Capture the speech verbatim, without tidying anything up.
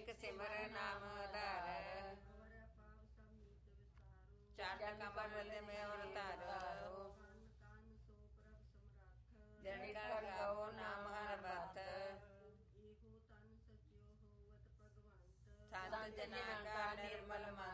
ਅਨੇਕ ਸਿਮਰ ਨਾਮ ਆਧਾਰ। ਚਰਨ ਕਮਲ ਮੈਂ ਅਵਤਾਰੋ। ਜਨ ਕਾ ਗਾਵੋ ਨਾਮ ਹਰ ਬਤ। ਸੰਤ ਜਨਾ ਕਾ ਨਿਰਮਲ ਮਤ।